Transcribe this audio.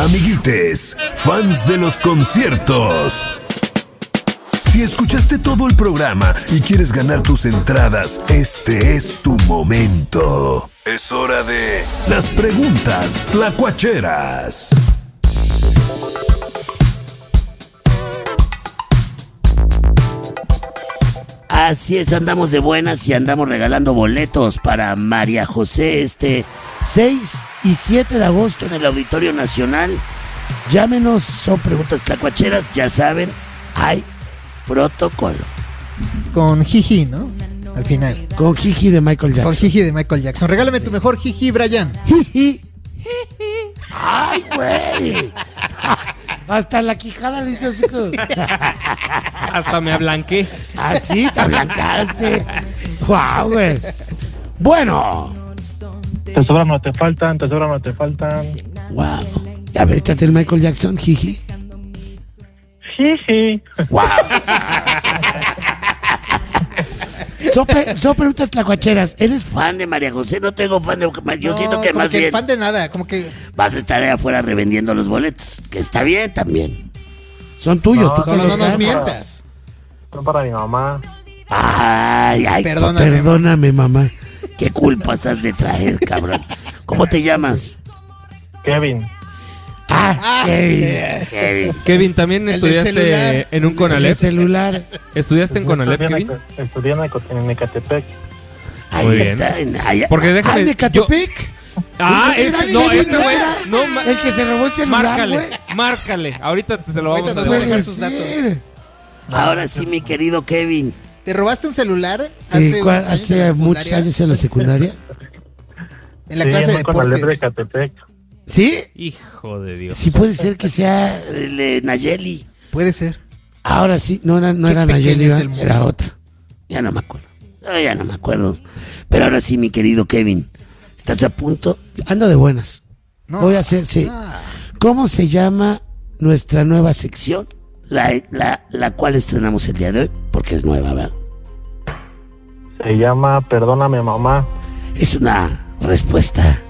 Amiguites, fans de los conciertos. Si escuchaste todo el programa y quieres ganar tus entradas, este es tu momento. Es hora de las preguntas tlacuacheras. Así es, andamos de buenas y andamos regalando boletos para María José 6 y 7 de agosto en el Auditorio Nacional. Llámenos, son preguntas tlacuacheras, ya saben, hay protocolo. Con jiji, ¿no? Al final. Con jiji de Michael Jackson. Con jiji de Michael Jackson. Regálame tu mejor jiji, Brian. Jiji. ¡Ay, güey! Hasta la quijada le hizo así como... Hasta me ablanqué. Así te ablancaste. ¡Guau, güey! Bueno. Te sobran, no te faltan, te sobran, no te faltan. ¡Guau! A ver, échate el Michael Jackson, jiji. Sí. ¡Guau! Son preguntas tlacuacheras. ¿Eres fan de María José? No tengo fan de... Yo No, siento que como más que bien fan de nada, como que vas a estar ahí afuera revendiendo los boletos. Que está bien también. Son tuyos. No, tú solo te no los nos das. mientas. Son para mi mamá. Ay, perdóname, mamá. ¿Qué culpas has de traer, cabrón? ¿Cómo te llamas? Kevin. Kevin. Kevin, ¿también El del celular. estudiaste en un El Conalep? celular. ¿Estudiaste en Conalep, Kevin? Estudié en Ecatepec. Ahí Muy bien. está. Allá. Porque déjame... ¿De Catepec? Güey. No, El que se robó el celular, güey. márcale. Ahorita te lo vamos Ahorita a nos va a devolver. dejar sus datos. Ahora sí, mi querido Kevin. ¿Te robaste un celular hace Muchos años en la secundaria? En la clase de Conalep de deportes? Ecatepec. ¿Sí? Hijo de Dios. Sí puede ser que sea el de Nayeli. Puede ser. Ahora sí, no era Qué Nayeli, pequeño es el mundo. era otra. Ya no me acuerdo. Pero ahora sí, mi querido Kevin, ¿estás a punto? Ando de buenas. No. Voy a hacer, sí. Ah. ¿Cómo se llama nuestra nueva sección? La cual estrenamos el día de hoy, porque es nueva, ¿verdad? Se llama Perdóname, mamá. Es una respuesta